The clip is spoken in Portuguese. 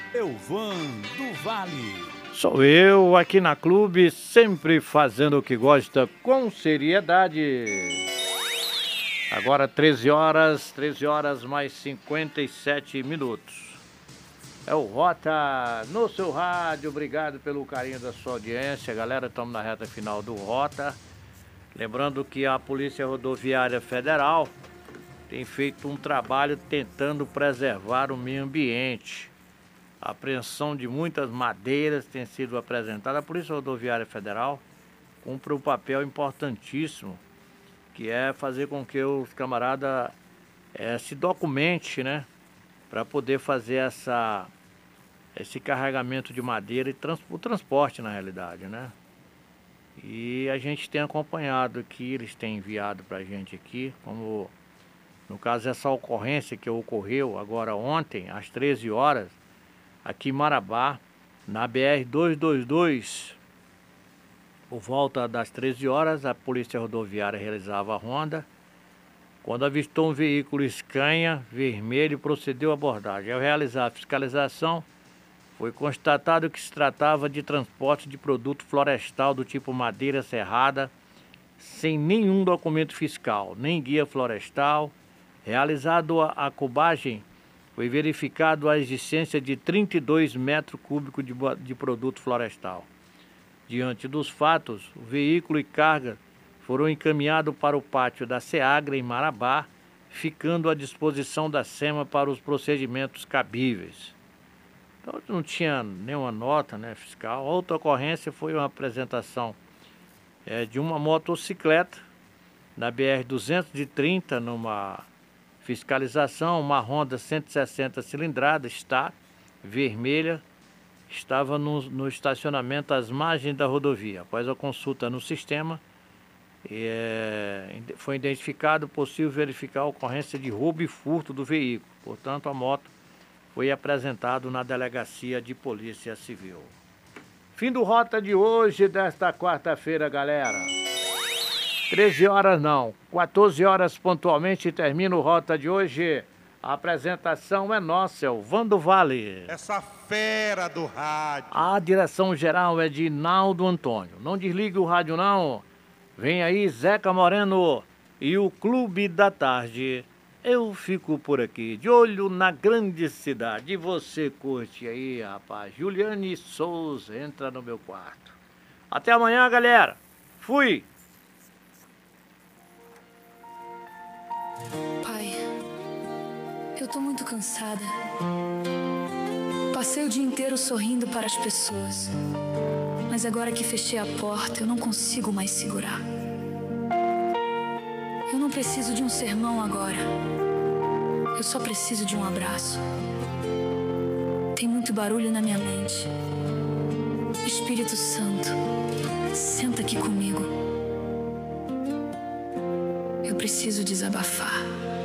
Elvan do Vale. Sou eu aqui na Clube, sempre fazendo o que gosta com seriedade. Agora 13 horas mais 57 minutos. É o Rota no seu rádio, obrigado pelo carinho da sua audiência. Galera, estamos na reta final do Rota. Lembrando que a Polícia Rodoviária Federal tem feito um trabalho tentando preservar o meio ambiente. A apreensão de muitas madeiras tem sido apresentada. A Polícia Rodoviária Federal cumpre um papel importantíssimo, que é fazer com que os camaradas se documente, né? Para poder fazer esse carregamento de madeira e o transporte, na realidade, né? E a gente tem acompanhado aqui, eles têm enviado para a gente aqui, como no caso essa ocorrência que ocorreu agora ontem, às 13 horas, aqui em Marabá, na BR-222, por volta das 13 horas, a Polícia Rodoviária realizava a ronda, quando avistou um veículo Scania vermelho, procedeu à abordagem. Ao realizar a fiscalização, foi constatado que se tratava de transporte de produto florestal do tipo madeira serrada, sem nenhum documento fiscal, nem guia florestal. Realizado a cubagem, foi verificado a existência de 32 metros cúbicos de produto florestal. Diante dos fatos, o veículo e carga foram encaminhados para o pátio da SEAGRA em Marabá, ficando à disposição da SEMA para os procedimentos cabíveis. Então não tinha nenhuma nota, né, fiscal. Outra ocorrência foi uma apresentação de uma motocicleta na BR-230, numa fiscalização, uma Honda 160 cilindrada, vermelha, estava no estacionamento às margens da rodovia. Após a consulta no sistema, foi identificado possível verificar a ocorrência de roubo e furto do veículo. Portanto, a moto foi apresentado na Delegacia de Polícia Civil. Fim do Rota de hoje, desta quarta-feira, galera. 13 horas não, 14 horas pontualmente termina o Rota de hoje. A apresentação é nossa, é o Vando Vale. Essa fera do rádio. A direção geral é de Naldo Antônio. Não desligue o rádio não. Vem aí Zeca Moreno e o Clube da Tarde. Eu fico por aqui, de olho na grande cidade. E você curte aí, rapaz. Juliane Souza entra no meu quarto. Até amanhã, galera. Fui! Pai, eu tô muito cansada. Passei o dia inteiro sorrindo para as pessoas. Mas agora que fechei a porta, eu não consigo mais segurar. Eu não preciso de um sermão agora. Eu só preciso de um abraço. Tem muito barulho na minha mente. Espírito Santo, senta aqui comigo. Eu preciso desabafar.